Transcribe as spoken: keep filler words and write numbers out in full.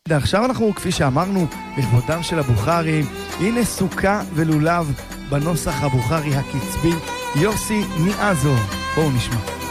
עכשיו אנחנו, כפי שאמרנו, לכבודם של הבוכרים, הנה סוכה ולולב בנוסח הבוכרי הקצבי, יוסי מעזו. בואו נשמע.